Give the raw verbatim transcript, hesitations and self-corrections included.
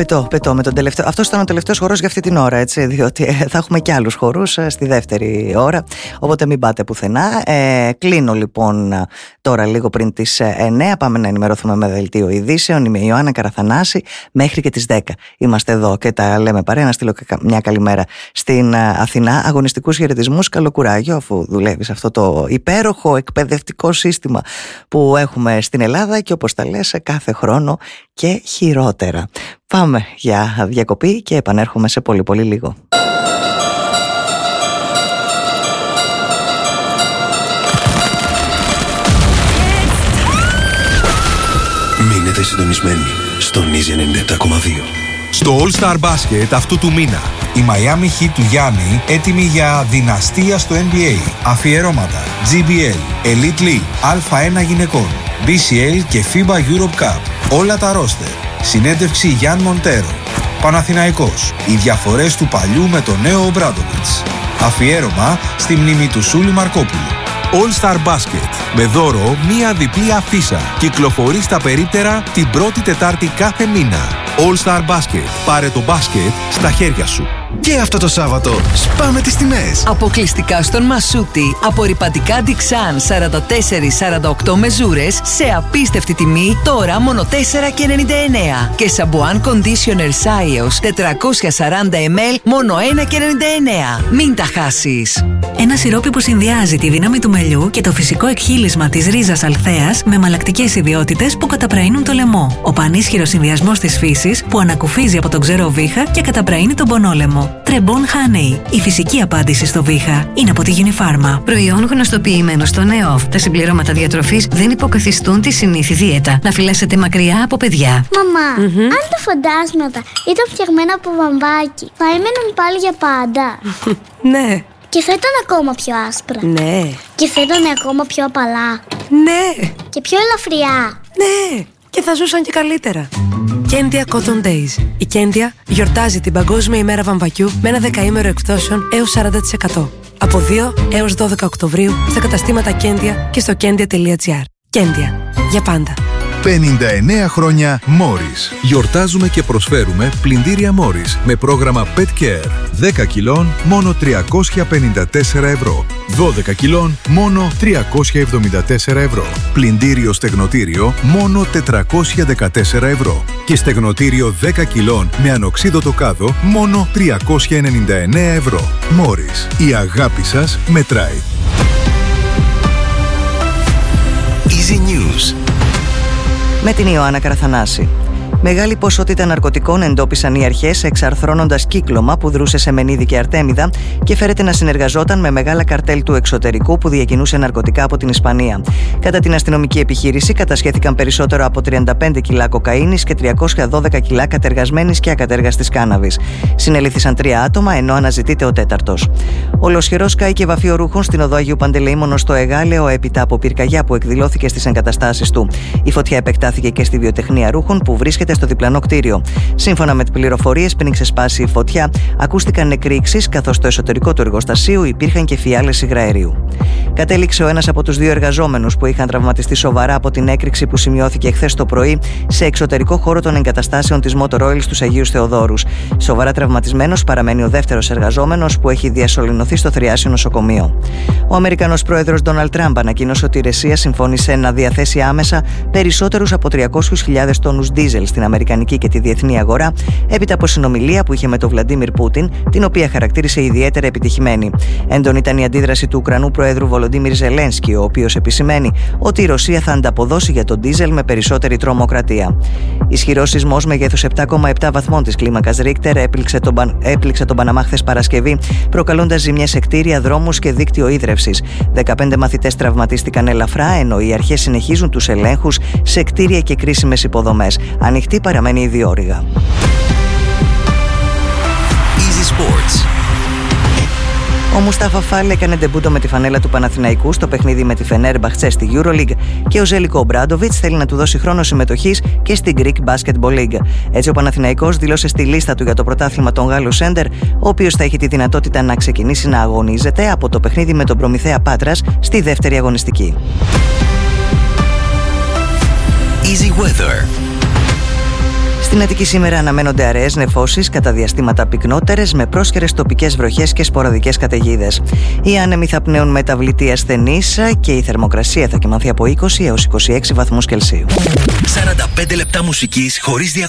πετώ, πετώ με τον τελευταίο. Αυτός ήταν ο τελευταίος χορός για αυτή την ώρα, έτσι, διότι ε, θα έχουμε και άλλους χορούς ε, στη δεύτερη ώρα, οπότε μην πάτε πουθενά. Ε, κλείνω λοιπόν τώρα λίγο πριν τις εννιά, πάμε να ενημερωθούμε με δελτίο ειδήσεων. Είμαι η Ιωάννα Καραθανάση, μέχρι και τις δέκα είμαστε εδώ και τα λέμε παρέα. Να στείλω μια καλημέρα στην Αθηνά, αγωνιστικούς χαιρετισμούς, καλό κουράγιο αφού δουλεύει σε αυτό το υπέροχο εκπαιδευτικό σύστημα που έχουμε στην Ελλάδα και όπως τα λες κάθε χρόνο και χειρότερα. Πάμε για διακοπή και επανέρχομαι σε πολύ πολύ λίγο. Μείνετε συντονισμένοι στον Easy ενενήντα επτά κόμμα δύο. Στο All Star Basket αυτού του μήνα, η Miami Heat του Γιάννη έτοιμη για δυναστεία στο N B A. Αφιερώματα τζι μπι ελ, Elite League, Α ένα γυναικών, μπι σι ελ και φίμπα Europe Cup. Όλα τα ρόστερ. Συνέντευξη Γιάν Μοντέρο. Παναθηναϊκός. Οι διαφορές του παλιού με το νέο Ομπράντοβιτς. Αφιέρωμα στη μνήμη του Σούλη Μαρκόπουλου. All Star Basket. Με δώρο μία διπλή αφίσα. Κυκλοφορεί στα περίπτερα την πρώτη Τετάρτη κάθε μήνα. All Star Basket. Πάρε το μπάσκετ στα χέρια σου. Και αυτό το Σάββατο σπάμε τις τιμές. Αποκλειστικά στον Μασούτη. Απορριπαντικά Dixan σαράντα τέσσερα σαράντα οκτώ μεζούρες σε απίστευτη τιμή, τώρα μόνο τέσσερα και ενενήντα εννέα. Και Σαμπουάν Conditioner Saios τετρακόσια σαράντα μιλιλίτρα μόνο ένα και ενενήντα εννέα. Μην τα χάσεις. Ένα σιρόπι που συνδυάζει τη δύναμη του μελιού και το φυσικό εκχύλισμα της ρίζας αλθέας με μαλακτικές ιδιότητες που καταπραίνουν το λαιμό. Ο πανίσχυρος συνδυασμός της φύσης που ανακουφίζει από τον ξερό βήχα και καταπραίνει τον πονόλαιμο. Trebon Honey. Η φυσική απάντηση στο βήχα είναι από τη Unifarma. Προϊόν γνωστοποιημένο στο ΝΕΟΦ. Τα συμπληρώματα διατροφής δεν υποκαθιστούν τη συνήθη δίαιτα. Να φυλάσσετε μακριά από παιδιά. Μαμά, mm-hmm. αν τα φαντάσματα ήταν φτιαγμένα από βαμβάκι, θα έμεναν πάλι για πάντα. Ναι. Και θα ήταν ακόμα πιο άσπρα. Ναι. Και θα ήταν ακόμα πιο απαλά. Ναι. Και πιο ελαφριά. Ναι. Και θα ζούσαν και καλύτερα. Κέντια Cotton Days. Η Κέντια γιορτάζει την Παγκόσμια ημέρα βαμβακιού με ένα δεκαήμερο εκπτώσεων έως σαράντα τοις εκατό. Από δύο έως δώδεκα Οκτωβρίου στα καταστήματα Κέντια και στο κέντια τελεία τζι άρ. Κέντια. Για πάντα. πενήντα εννέα χρόνια Morris. Γιορτάζουμε και προσφέρουμε πλυντήρια Morris με πρόγραμμα Pet Care. δέκα κιλών μόνο τριακόσια πενήντα τέσσερα ευρώ. δώδεκα κιλών μόνο τριακόσια εβδομήντα τέσσερα ευρώ. Πλυντήριο στεγνοτήριο μόνο τετρακόσια δεκατέσσερα ευρώ. Και στεγνοτήριο δέκα κιλών με ανοξίδωτο κάδο μόνο τριακόσια ενενήντα εννέα ευρώ. Morris. Η αγάπη σας μετράει. Easy News με την Ιωάννα Καραθανάση. Μεγάλη ποσότητα ναρκωτικών εντόπισαν οι αρχές εξαρθρώνοντας κύκλωμα που δρούσε σε Μενίδη και Αρτέμιδα και φέρεται να συνεργαζόταν με μεγάλα καρτέλ του εξωτερικού που διακινούσε ναρκωτικά από την Ισπανία. Κατά την αστυνομική επιχείρηση κατασχέθηκαν περισσότερο από τριάντα πέντε κιλά κοκαίνης και τριακόσια δώδεκα κιλά κατεργασμένης και ακατέργαστης κάναβης. Συνελήφθησαν τρία άτομα ενώ αναζητείται ο τέταρτος. Ολοσχερός κάηκε βαφείο ρούχων στην οδό Αγίου Παντελεήμονο στο Εγάλεο έπειτα από πυρκαγιά που εκδηλώθηκε στις εγκαταστάσεις του. Η φωτιά επεκτάθηκε και στη βιοτεχνία ρούχων που βρίσκεται στο διπλανό κτίριο. Σύμφωνα με τις πληροφορίες, πριν ξεσπάσει η φωτιά, ακούστηκαν νεκρήξεις, καθώς στο εσωτερικό του εργοστασίου υπήρχαν και φιάλες υγραερίου. Κατέληξε ο ένας από τους δύο εργαζόμενους που είχαν τραυματιστεί σοβαρά από την έκρηξη που σημειώθηκε χθες το πρωί σε εξωτερικό χώρο των εγκαταστάσεων της Motor Oil στους Αγίους Θεοδόρους. Σοβαρά τραυματισμένος παραμένει ο δεύτερος εργαζόμενος που έχει διασωληνωθεί στο Θριάσιο νοσοκομείο. Ο Αμερικανός πρόεδρος Ντόναλντ Τραμπ ανακοίνωσε ότι η Ρωσία συμφώνησε να διαθέσει άμεσα περισσότερους από τριακόσιες χιλιάδες τόνους ντίζελ στην αμερικανική και τη διεθνή αγορά, έπειτα από συνομιλία που είχε με τον Βλαντίμιρ Πούτιν, την οποία χαρακτήρισε ιδιαίτερα επιτυχημένη. Έντονη ήταν η αντίδραση του Ουκρανού Προέδρου Βολοντίμιρ Ζελένσκι, ο οποίος επισημαίνει ότι η Ρωσία θα ανταποδώσει για τον ντίζελ με περισσότερη τρομοκρατία. Ισχυρός σεισμός μεγέθους επτά κόμμα επτά βαθμών της κλίμακας Ρίκτερ έπληξε τον, Παν... έπληξε τον Παναμά χθες Παρασκευή, προκαλώντας ζημιές σε κτίρια, δρόμους και δίκτυο ίδρευσης. δεκαπέντε μαθητές τραυματίστηκαν ελαφρά, ενώ οι αρχές συνεχίζουν τους ελέγχους σε κτίρια και κρίσιμες υποδομές. Ανοιχτή παραμένει η διόρυγα. Easy Sports. Ο Μουστάφα Φάλ έκανε ντεμπούτο με τη φανέλα του Παναθηναϊκού στο παιχνίδι με τη Φενέρμπαχτσε στη EuroLeague και ο Ζέλικο Ομπράντοβιτς θέλει να του δώσει χρόνο συμμετοχής και στην Greek Basketball League. Έτσι, ο Παναθηναϊκός δήλωσε στη λίστα του για το πρωτάθλημα τον Γάλλο Σέντερ, ο οποίος θα έχει τη δυνατότητα να ξεκινήσει να αγωνίζεται από το παιχνίδι με τον Προμηθέα Πάτρας στη δεύτερη αγωνιστική. Easy Weather. Στην Αττική σήμερα αναμένονται αραιές νεφώσεις, κατά διαστήματα πυκνότερες, με πρόσχερες τοπικές βροχές και σποραδικές καταιγίδες. Οι άνεμοι θα πνέουν μεταβλητή ασθενής και η θερμοκρασία θα κοιμανθεί από είκοσι έως είκοσι έξι βαθμούς Κελσίου. σαράντα πέντε λεπτά μουσικής χωρίς διακοπές.